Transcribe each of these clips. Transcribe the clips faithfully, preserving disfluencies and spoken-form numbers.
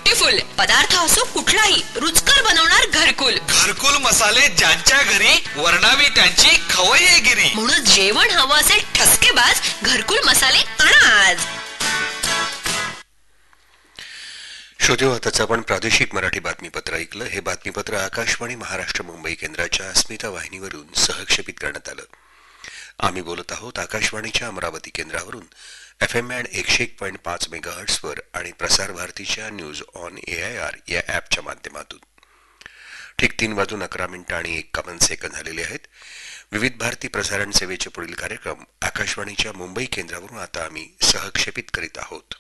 Beautiful. पदार्थ असो कुठलाही रुचकर बनवणार घरकुल. घरकुल मसाले ज्यांच्या घरी वर्णावी त्यांची खवय्येगिरी. म्हणून जेवण हवं असेल ठसकेबाज घरकुल मसाले आणा आज. श्रोतेहो, आताच आपण प्रादेशिक मराठी बातमीपत्र ऐकलं. हे बातमीपत्र आकाशवाणी महाराष्ट्र मुंबई केंद्राच्या अस्मिता वाहिनीवरून सहक्षेपित करण्यात आलं. आम्ही बोलत आहोत आकाशवाणीच्या अमरावती केंद्रावरून एफ एम बँड एकशे एक पॉईंट पाच मेगाहर्ट्सवर आणि प्रसार भारतीच्या news on A I R या ॲपच्या माध्यमातून. ठीक तीन वाजून अकरा मिनिटं आणि एकावन्न सेकंद झालेले आहेत. विविध भारती प्रसारण सेवेचे पुढील कार्यक्रम आकाशवाणीच्या मुंबई केंद्रावरून आता आम्ही सहक्षेपित करीत आहोत.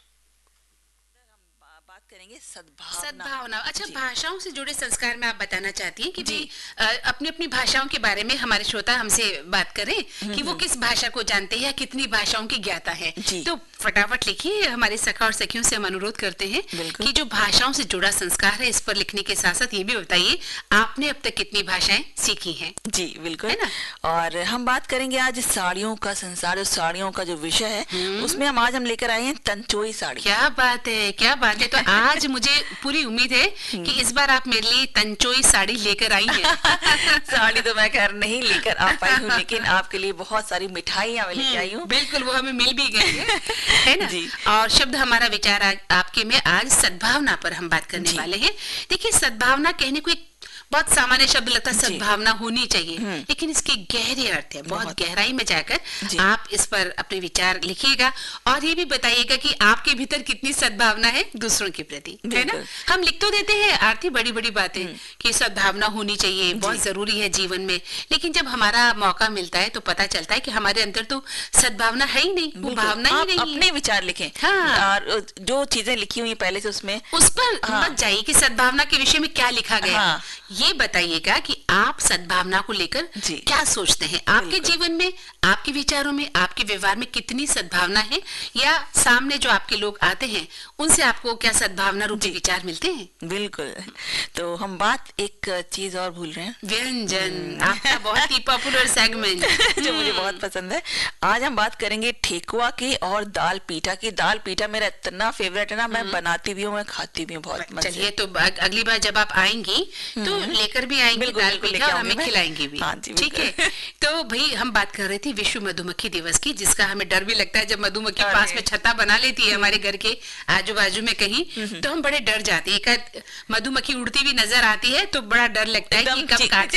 करेंगे सद्भावना. सद्भावना. अच्छा, भाषाओं से जुड़े संस्कार में आप बताना चाहती हैं कि जी अपनी अपनी भाषाओं के बारे में हमारे श्रोता हमसे बात करें कि वो किस भाषा को जानते हैं, कितनी भाषाओं की ज्ञाता है. तो फटाफट लिखिए. हमारे सखा और सखियों से हम अनुरोध करते हैं कि जो भाषाओं से जुड़ा संस्कार है इस पर लिखने के साथ साथ ये भी बताइए आपने अब तक कितनी भाषाएं सीखी हैं. जी बिल्कुल, है ना. और हम बात करेंगे आज साड़ियों का संसार, साड़ियों का जो विषय है उसमें हम आज हम लेकर आए हैं तंचोई साड़ी. क्या बात है, क्या बात है. तो आज मुझे पूरी उम्मीद है कि इस बार आप मेरे लिए तंचोई साड़ी लेकर आई हैं. साड़ी तो मैं खैर नहीं लेकर आ पाई हूँ, लेकिन आपके लिए बहुत सारी मिठाइयाँ मैं लेकर आई हूँ. बिल्कुल, वो हमें मिल भी गई है, है ना जी. और शब्द हमारा विचार आ, आपके में आज सद्भावना पर हम बात करने वाले हैं. देखिए, सद्भावना कहने को एक बहुत सामान्य शब्द लगता है, सद्भावना होनी चाहिए, लेकिन इसके गहरे अर्थ है. बहुत गहराई में जाकर आप इस पर अपने विचार लिखिएगा और ये भी बताइएगा कि आपके भीतर कितनी सद्भावना है दूसरों के प्रति, है ना. हम लिख तो देते हैं आरती बड़ी बड़ी बातें कि सद्भावना होनी चाहिए, बहुत जरूरी है जीवन में, लेकिन जब हमारा मौका मिलता है तो पता चलता है कि हमारे अंदर तो सद्भावना है ही नहीं, वो भावना ही नहीं. अपने विचार लिखें. हाँ. और जो चीजें लिखी हुई पहले से उसमें उस पर मत जाइए कि सद्भावना के विषय में क्या लिखा गया. ये बताइएगा कि आप सद्भावना को लेकर क्या सोचते हैं. आपके जीवन में, आपके विचारों में, आपके व्यवहार में कितनी सद्भावना है, या सामने जो आपके लोग आते हैं उनसे आपको क्या सद्भावना रूपी विचार मिलते हैं. बिल्कुल. तो हम बात एक चीज और भूल रहे हैं, व्यंजन. आपका बहुत ही पॉपुलर सेगमेंट जो मुझे बहुत पसंद है. आज हम बात करेंगे ठेकुआ की और दाल पीठा की. दाल पीठा मेरा इतना फेवरेट है ना, मैं बनाती भी हूँ, मैं खाती भी हूँ बहुत. चलिए, तो अगली बार जब आप आएंगी तो लेकर भी आएंगे दाल पीठा और हमें खिलाएंगे भी. ठीक है. तो भाई, हम बात कर रहे थे विश्व मधुमक्खी दिवस की, जिसका हमें डर भी लगता है जब मधुमक्खी पास में छत्ता बना लेती है हमारे घर के आजू बाजू में कहीं, तो हम बड़े डर जाते हैं. एक मधुमक्खी उड़ती हुई नजर आती है तो बड़ा डर लगता है कि कब काट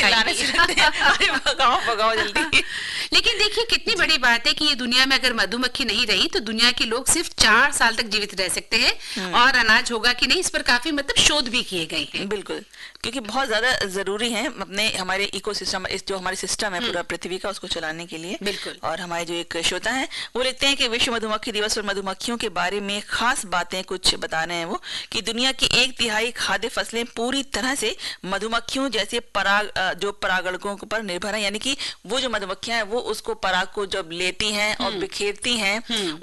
खाएगी. भगाओ भगाओ जल्दी. लेकिन देखिए, कितनी बड़ी बात है कि ये दुनिया में अगर मधुमक्खी नहीं रही तो दुनिया के लोग सिर्फ चार साल तक जीवित रह सकते हैं, और अनाज होगा कि नहीं इस पर काफी मतलब शोध भी किए गए हैं. बिल्कुल, क्योंकि बहुत ज्यादा जरूरी है अपने हमारे इकोसिस्टम, इस जो हमारे सिस्टम है पूरा पृथ्वी का, उसको चलाने के लिए. बिल्कुल. और हमारे जो एक श्रोता है वो लिखते हैं कि विश्व मधुमक्खी दिवस और मधुमक्खियों के बारे में खास बातें कुछ बता रहे हैं वो, कि दुनिया की एक तिहाई खाद्य फसलें पूरी तरह से मधुमक्खियों जैसे पराग जो परागणकों पर निर्भर है. यानी कि वो जो मधुमक्खियां हैं वो उसको पराग को जब लेती हैं और बिखेरती हैं